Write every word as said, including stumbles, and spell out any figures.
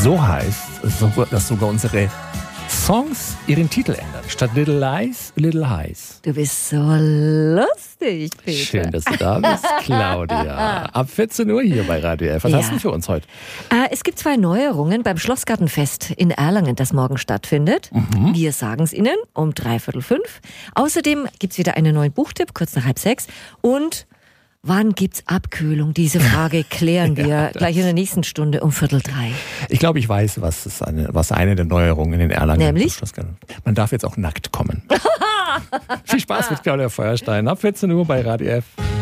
so heißt, dass sogar unsere Songs ihren Titel ändern. Statt Little Lies, Little Highs. Du bist so lustig, Peter. Schön, dass du da bist, Claudia. Ab vierzehn Uhr hier bei Radio F. Was Ja. hast du denn für uns heute? Äh, es gibt zwei Neuerungen beim Schlossgartenfest in Erlangen, das morgen stattfindet. Mhm. Wir sagen es Ihnen um dreiviertel fünf. Außerdem gibt es wieder einen neuen Buchtipp, kurz nach halb sechs. Und wann gibt's Abkühlung? Diese Frage klären wir Ja, gleich in der nächsten Stunde um viertel drei. Ich glaube, ich weiß, was, ist eine, was eine der Neuerungen in den Erlangen Nämlich? ist. Man darf jetzt auch nackt kommen. Viel Spaß mit Claudia Feuerstein. Ab vierzehn Uhr bei Radio F.